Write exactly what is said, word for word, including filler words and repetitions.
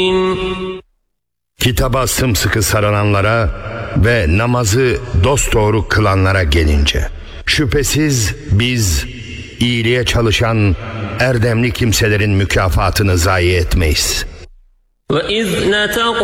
Kitaba sımsıkı sarılanlara ve namazı dosdoğru kılanlara gelince, şüphesiz biz iyiliğe çalışan erdemli kimselerin mükafatını zayi etmeyiz.